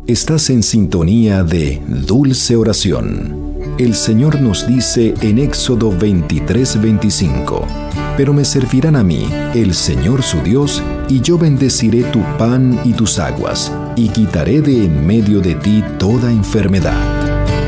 Estás en sintonía de Dulce Oración. El Señor nos dice en Éxodo 23:25: pero me servirán a mí, el Señor su Dios, y yo bendeciré tu pan y tus aguas, y quitaré de en medio de ti toda enfermedad.